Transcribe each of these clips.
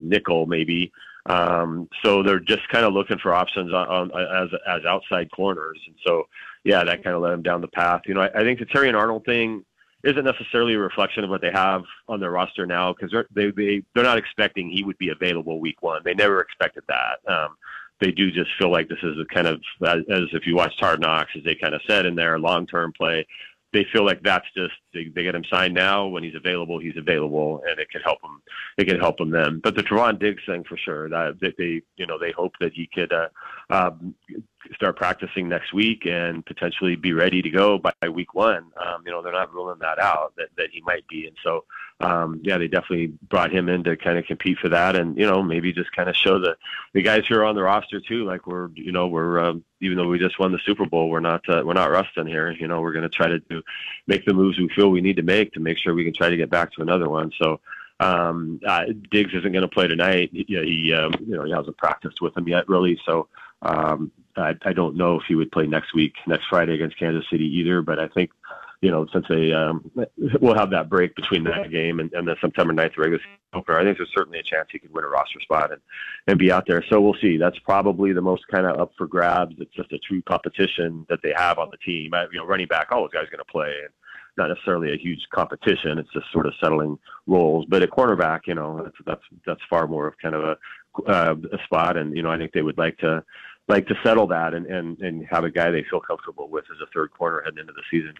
nickel maybe. So they're just kind of looking for options as outside corners. And so, yeah, that kind of led them down the path. I think the Terrion Arnold thing isn't necessarily a reflection of what they have on their roster now, because they're not expecting he would be available week one. They never expected that. They do just feel like this is a kind of, as if you watched Hard Knocks, as they kind of said in their long-term play, they feel like that's just, they get him signed now. When he's available, and it can help him. It can help him then. But the Trevon Diggs thing, for sure, that they hope that he could start practicing next week and potentially be ready to go by week one. They're not ruling that out, that he might be. And so, they definitely brought him in to kind of compete for that, and maybe just kind of show the guys who are on the roster too, like we're even though we just won the Super Bowl, we're not rusting here. We're going to try to make the moves we feel we need to make sure we can try to get back to another one. So Diggs isn't going to play tonight. He hasn't practiced with him yet, really. So I don't know if he would play next Friday against Kansas City either. But I think, since they will have that break between that game and the September 9th regular season opener, I think there's certainly a chance he could win a roster spot and be out there. So we'll see. That's probably the most kind of up for grabs. It's just a true competition that they have on the team. Running back, all those guys are going to play, and not necessarily a huge competition. It's just sort of settling roles. But at cornerback, that's far more of kind of a spot. And, I think they would like to settle that and have a guy they feel comfortable with as a third corner heading into the season.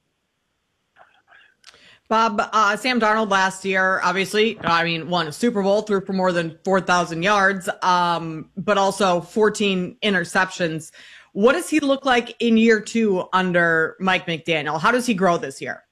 Bob, Sam Darnold last year, obviously, won a Super Bowl, threw for more than 4,000 yards, but also 14 interceptions. What does he look like in year two under Mike McDaniel? How does he grow this year?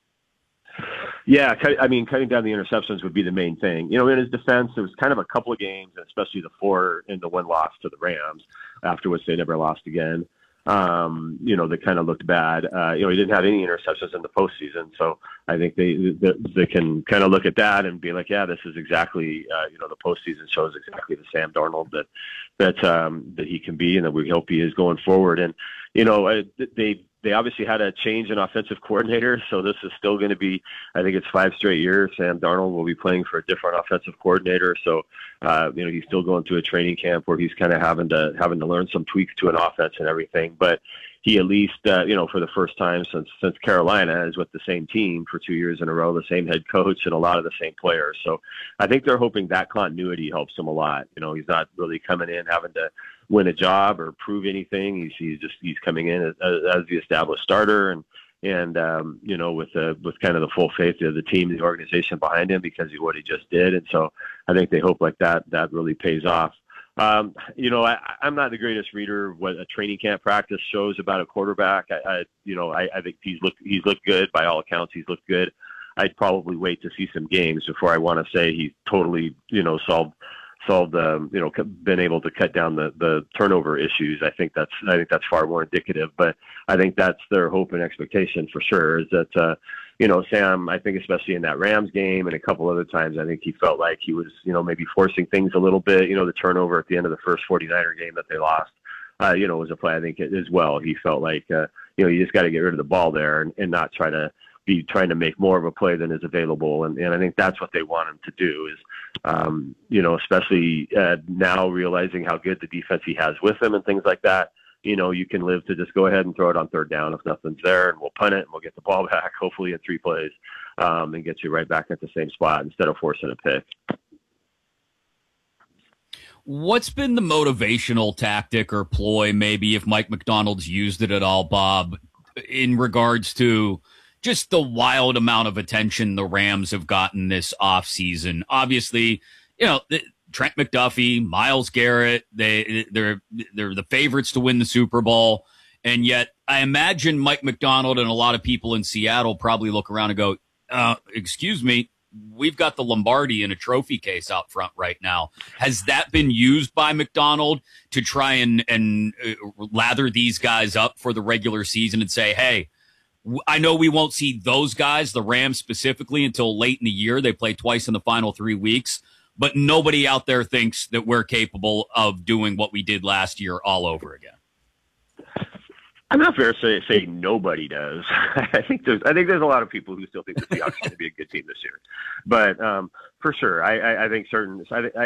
Yeah, cutting down the interceptions would be the main thing. In his defense, there was kind of a couple of games, especially the 4 and the 1 loss to the Rams, after which they never lost again. They kind of looked bad. He didn't have any interceptions in the postseason, so I think they can kind of look at that and be like, yeah, this is exactly, the postseason shows exactly the Sam Darnold that he can be, and that we hope he is going forward. And they obviously had a change in offensive coordinator, so this is still going to be, I think it's 5 straight years Sam Darnold will be playing for a different offensive coordinator. So, he's still going through a training camp where he's kind of having to learn some tweaks to an offense and everything. But he at least, for the first time since Carolina, is with the same team for 2 years in a row, the same head coach and a lot of the same players. So I think they're hoping that continuity helps him a lot. He's not really coming in having to win a job or prove anything. He's coming in as the established starter and with kind of the full faith of the team, the organization behind him, because of what he just did. And so I think they hope like that really pays off. I'm not the greatest reader of what a training camp practice shows about a quarterback. I think he's looked good by all accounts. He's looked good. I'd probably wait to see some games before I want to say he's totally, solved, been able to cut down the turnover issues. I think that's far more indicative, but I think that's their hope and expectation for sure, is that, Sam, I think especially in that Rams game and a couple other times, I think he felt like he was, maybe forcing things a little bit. The turnover at the end of the first 49er game that they lost, was a play, I think, as well. He felt like, you just got to get rid of the ball there and not trying to make more of a play than is available. And I think that's what they want him to do is, especially now realizing how good the defense he has with him and things like that. You can live to just go ahead and throw it on third down if nothing's there, and we'll punt it and we'll get the ball back, hopefully in 3 plays, and get you right back at the same spot instead of forcing a pick. What's been the motivational tactic or ploy, maybe, if Mike Macdonald's used it at all, Bob, in regards to just the wild amount of attention the Rams have gotten this offseason? Obviously, Trent McDuffie, Myles Garrett, they're the favorites to win the Super Bowl. And yet I imagine Mike Macdonald and a lot of people in Seattle probably look around and go, excuse me, we've got the Lombardi in a trophy case out front right now. Has that been used by Macdonald to try and lather these guys up for the regular season and say, hey, I know we won't see those guys, the Rams specifically, until late in the year. They play twice in the final 3 weeks. But nobody out there thinks that we're capable of doing what we did last year all over again. I'm not fair to say nobody does. I think there's a lot of people who still think the Seahawks are going to be a good team this year. But for sure, I think